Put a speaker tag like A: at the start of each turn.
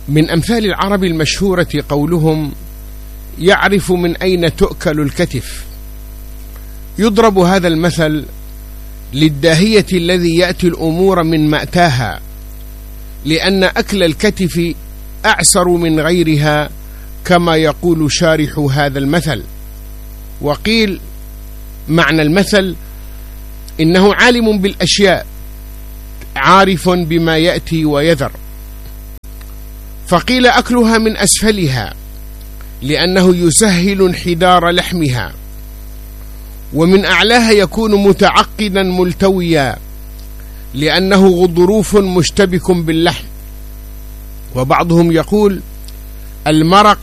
A: من أمثال العرب المشهورة قولهم: يعرف من أين تؤكل الكتف. يضرب هذا المثل للداهية الذي يأتي الأمور من مأتاها، لأن أكل الكتف أعسر من غيرها، كما يقول شارح هذا المثل. وقيل معنى المثل إنه عالم بالأشياء، عارف بما يأتي ويذر. فقيل أكلها من أسفلها لأنه يسهل انحدار لحمها، ومن أعلاها يكون متعقدا ملتويا لأنه غضروف مشتبك باللحم. وبعضهم يقول: المرق